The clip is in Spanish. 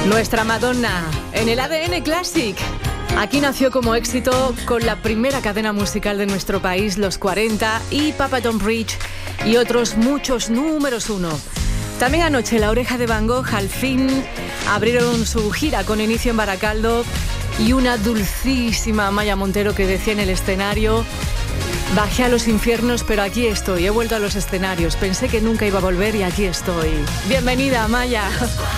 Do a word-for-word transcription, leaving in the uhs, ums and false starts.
Nuestra Madonna en el A D N Classic. Aquí nació como éxito con la primera cadena musical de nuestro país, Los cuarenta, y Papa Don't Preach y otros muchos números uno. También anoche La Oreja de Van Gogh al fin abrieron su gira con inicio en Baracaldo y una dulcísima Amaya Montero que decía en el escenario: bajé a los infiernos, pero aquí estoy, he vuelto a los escenarios, pensé que nunca iba a volver y aquí estoy. Bienvenida, Amaya.